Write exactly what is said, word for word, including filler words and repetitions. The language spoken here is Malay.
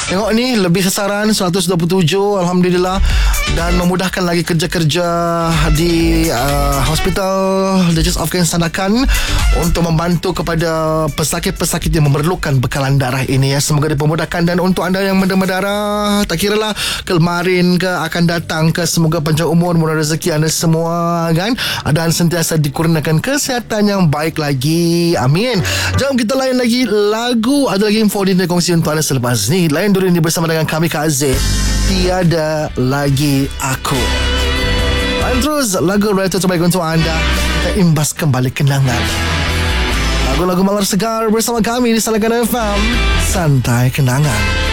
Tengok ni, lebih sasaran seratus dua puluh tujuh, Alhamdulillah. Dan memudahkan lagi kerja-kerja di uh, Hospital Duchess of Cairns Sandakan untuk membantu kepada pesakit-pesakit yang memerlukan bekalan darah ini ya. Semoga dipermudahkan. Dan untuk anda yang mendema darah, tak kira lah kemarin ke akan datang ke, semoga panjang umur, murah rezeki anda semua kan, dan sentiasa dikurniakan kesihatan yang baik lagi. Amin. Jom kita layan lagi lagu. Ada lagi info di kongsi untuk anda selepas ni. Layan dulu ini bersama dengan kami Kak Z. Tiada Lagi Aku. Layan terus lagu radio terbaik untuk anda. Kita imbas kembali kenangan. Lagu-lagu malar segar bersama kami di Salakan F M. Santai Kenangan.